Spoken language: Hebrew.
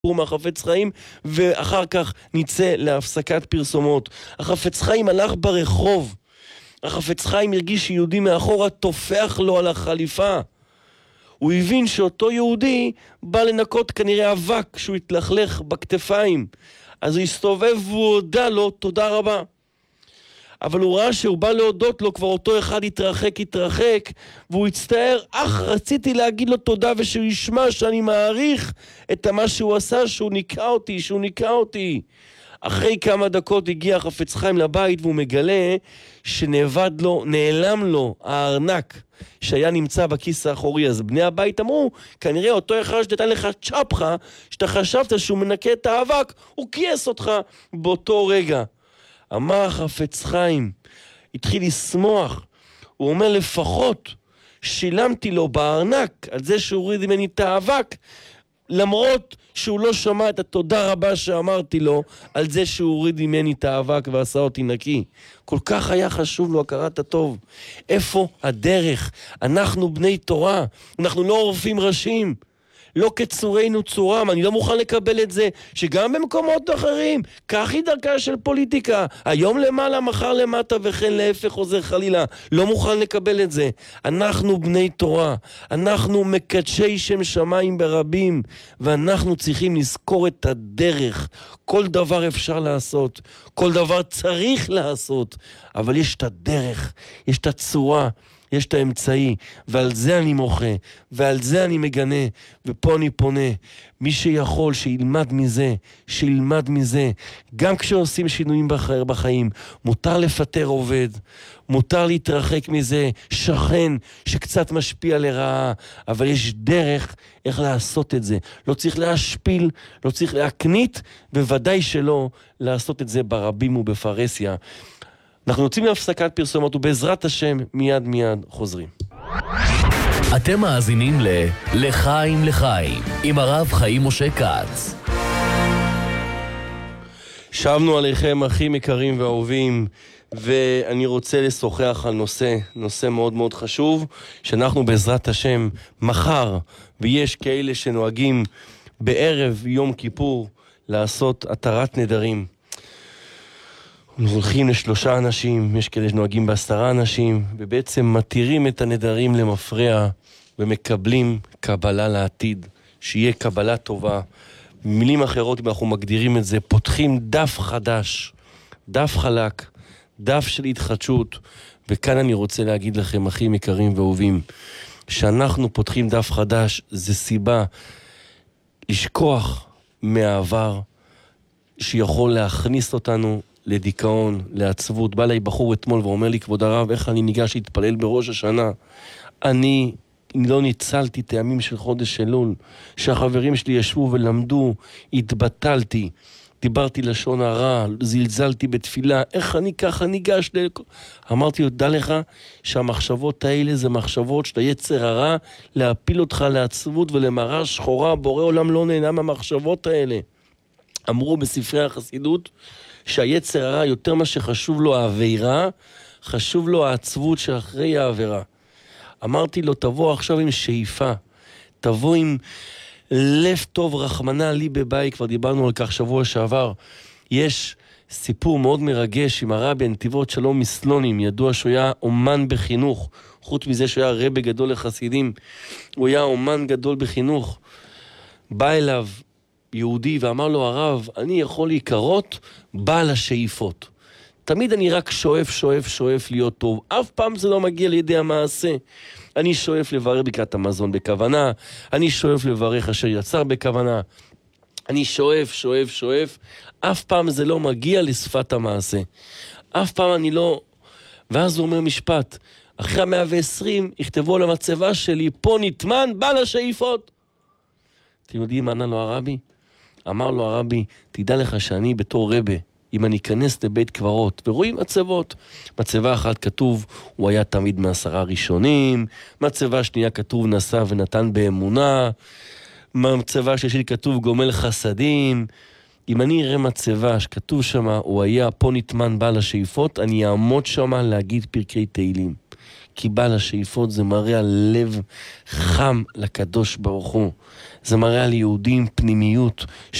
מהחפץ חיים, ואחר כך נצא להפסקת פרסומות. החפץ חיים הלך ברחוב, החפץ חיים הרגיש שיהודי מאחורה תופח לו על החליפה. הוא הבין שאותו יהודי בא לנקות כנראה אבק שהוא התלכלך בכתפיים. אז הוא הסתובב והוא הודע לו תודה רבה. אבל הוא ראה שהוא בא להודות לו, כבר אותו אחד התרחק, והוא הצטער, רציתי להגיד לו תודה ושהוא ישמע שאני מעריך את מה שהוא עשה, שהוא ניקה אותי. אחרי כמה דקות הגיע חפץ חיים לבית והוא מגלה נעלם לו הארנק שהיה נמצא בכיס האחורי. אז בני הבית אמרו, כנראה אותו אחד שתתן לך צ'פחה, שאתה חשבת שהוא מנקה את האבק, הוא כייס אותך באותו רגע. אמר חפץ חיים, התחיל לשמוח, הוא אומר לפחות שילמתי לו בארנק על זה שהוא הוריד ממני את האבק, למרות שהוא לא שמע את התודה רבה שאמרתי לו על זה שהוא הוריד ממני את האבק ועשה אותי נקי. כל כך היה חשוב לו הכרת הטוב. איפה הדרך? אנחנו בני תורה, אנחנו לא עורפים ראשים, לא כצורנו צורם. אני לא מוכן לקבל את זה שגם במקומות אחרים, כך היא דרכה של פוליטיקה, היום למעלה מחר למטה וכן להפך חוזר חלילה. לא מוכן לקבל את זה. אנחנו בני תורה, אנחנו מקדשי שם שמיים ברבים, ואנחנו צריכים לזכור את הדרך. כל דבר אפשר לעשות, כל דבר צריך לעשות, אבל יש את הדרך, יש את הצורה, יש את האמצעי, ועל זה אני מוחה, ועל זה אני מגנה, ופה אני פונה. מי שיכול, שילמד מזה. גם כשעושים שינויים בחיים, מותר לפטר עובד, מותר להתרחק מזה, שכן שקצת משפיע לרעה, אבל יש דרך איך לעשות את זה. לא צריך להשפיל, לא צריך להקנית, בוודאי שלא לעשות את זה ברבים ובפרסיה. אנחנו יוצאים להפסקת פרסומות ובעזרת השם מיד חוזרים. אתם מאזינים לחיים עם הרב חיים משה כץ. שבנו עליכם אחים יקרים ואהובים, ואני רוצה לשוחח על נושא מאוד מאוד חשוב, שאנחנו בעזרת השם מחר, ויש כאלה שנוהגים בערב יום כיפור לעשות התרת נדרים. הולכים ל3 אנשים, יש כאלה שנוהגים ב10 אנשים, ובעצם מתירים את הנדרים למפרע, ומקבלים קבלה לעתיד, שיהיה קבלה טובה. במילים אחרות, אם אנחנו מגדירים את זה, פותחים דף חדש, דף חלק, דף של התחדשות, וכאן אני רוצה להגיד לכם, אחים יקרים ואהובים, שאנחנו פותחים דף חדש, זה סיבה לשכוח מהעבר, שיכול להכניס אותנו לדיכאון, לעצבות. בא לי בחור אתמול ואומר לי, כבוד הרב, איך אני ניגש להתפלל בראש השנה? אני לא ניצלתי את הימים של חודש אלול, שהחברים שלי ישבו ולמדו, התבטלתי, דיברתי לשון הרע, זלזלתי בתפילה, איך אני ככה ניגש אמרתי, דע לך שהמחשבות האלה זה מחשבות שאתה יצר הרע להפיל אותך לעצבות ולמראה שחורה. בורא עולם לא נהנה מהמחשבות האלה. אמרו בספרי החסידות שהיצר הרע יותר מה שחשוב לו העבירה, חשוב לו העצבות שאחרי העבירה. אמרתי לו, תבוא עכשיו עם שאיפה, תבוא עם לב טוב, רחמנא לי בבית, כבר דיברנו על כך שבוע שעבר. יש סיפור מאוד מרגש עם הרבי נתיבות שלום מסלונים, ידוע שהוא היה אומן בחינוך, חוץ מזה שהוא היה רבי גדול לחסידים, הוא היה אומן גדול בחינוך. בא אליו יהודי ואמר לו, הרב, אני יכול להיקרות בעל השאיפות. תמיד אני רק שואף להיות טוב. אף פעם זה לא מגיע לידי המעשה. אני שואף לברך ברכת המזון בכוונה, אני שואף לברך אשר יצר בכוונה. אני שואף, אף פעם זה לא מגיע לשפת המעשה. אף פעם אני לא... ואז הוא אומר משפט, אחרי 120 יכתבו על המצבה שלי, פה נטמן בעל השאיפות. אתם יודעים מה ענה לו הרבי? אמר לו הרבי, תדע לך שאני בתור רבה, אם אני אכנס לבית קברות, ורואים מצבות, מצבה אחת כתוב, הוא היה תמיד מ10 ראשונים, מצבה שנייה כתוב נשא ונתן באמונה, מצבה שלישית כתוב גומל חסדים. אם אני אראה מצבה שכתוב שמה, הוא היה פה נטמן בעל השאיפות, אני אעמוד שמה להגיד פרקי תהילים. כי בעל השאיפות זה מראה על לב חם לקדוש ברוך הוא. זה מראה על יהודים, פנימיות,